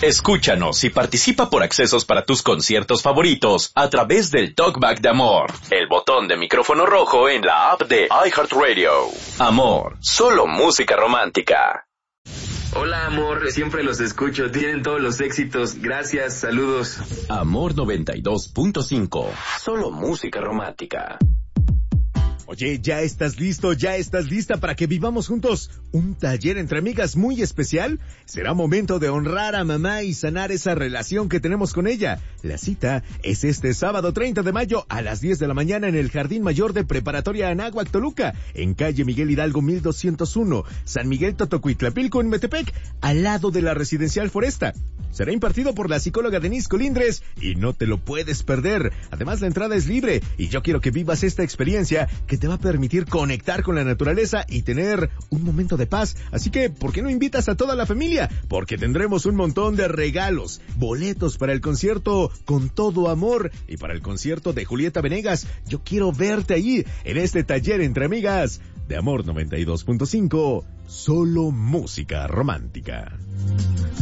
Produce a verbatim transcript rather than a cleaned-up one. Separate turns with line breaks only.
Escúchanos y participa por accesos para tus conciertos favoritos a través del Talkback de Amor, el botón de micrófono rojo en la app de iHeartRadio. Amor, solo música romántica.
Hola, amor, siempre los escucho, tienen todos los éxitos, gracias, saludos.
Amor noventa y dos punto cinco, solo música romántica.
Oye, ¿ya estás listo? ¿Ya estás lista para que vivamos juntos un taller entre amigas muy especial? Será momento de honrar a mamá y sanar esa relación que tenemos con ella. La cita es este sábado treinta de mayo a las diez de la mañana en el Jardín Mayor de Preparatoria Anáhuac, Toluca, en calle Miguel Hidalgo mil doscientos uno, San Miguel Totocuitlapilco, en Metepec, al lado de la Residencial Foresta. Será impartido por la psicóloga Denise Colindres y no te lo puedes perder. Además, la entrada es libre y yo quiero que vivas esta experiencia que te va a permitir conectar con la naturaleza y tener un momento de paz. Así que, ¿por qué no invitas a toda la familia? Porque tendremos un montón de regalos, boletos para el concierto Con Todo Amor y para el concierto de Julieta Venegas. Yo quiero verte ahí, en este taller entre amigas de Amor noventa y dos punto cinco, solo música romántica.